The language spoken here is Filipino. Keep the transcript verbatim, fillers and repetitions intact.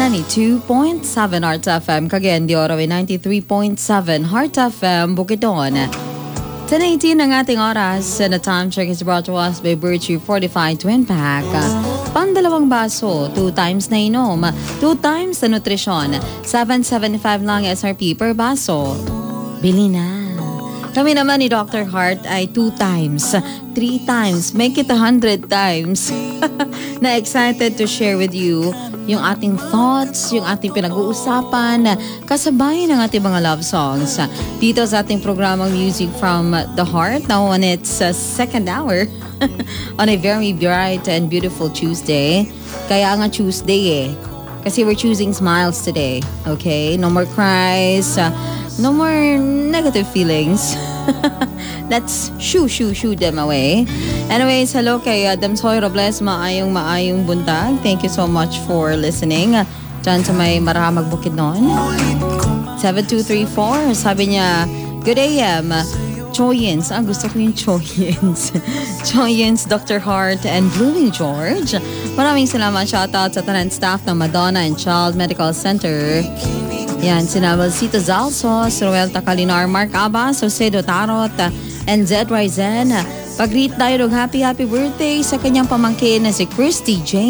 ninety-two point seven Heart F M, Cagayan de Oro, ninety-three point seven Heart F M, Bukidnon. ten eighteen ang ating oras, and the time check is brought to us by Virtue Fortified Twin Pack. Pandalawang baso, two times na inom, two times na nutrisyon, seven seventy-five lang S R P per baso. Bili na. Kami naman ni Doctor Heart ay two times, three times, make it a hundred times. Na excited to share with you yung ating thoughts, yung ating pinag-uusapan, kasabay ng ating mga love songs. Dito sa ating programang Music from the Heart, now on its uh, second hour, on a very bright and beautiful Tuesday. Kaya nga Tuesday eh, kasi we're choosing smiles today, okay? No more cries, uh, no more negative feelings. Let's shoo, shoo, shoo them away. Anyways, hello kay uh, Damsoy Robles, maayong maayong buntag. Thank you so much for listening. Uh, Diyan sa may Maramag Bukidnon. seven two three four, sabi niya, good A M. Choyens, ah, gusto ko yung Choyens. Choyens, Doctor Heart, and Blooming George. Maraming salamat. Shoutout sa talent staff ng Madonna and Child Medical Center. Yan, sina Valsita Zalsos, Roel Tacalinar, Mark Abas, Jose Dotarot, and Zed Ryzen. Pag-greet tayo ng happy happy birthday sa kanyang pamangkin na si Christy Jane.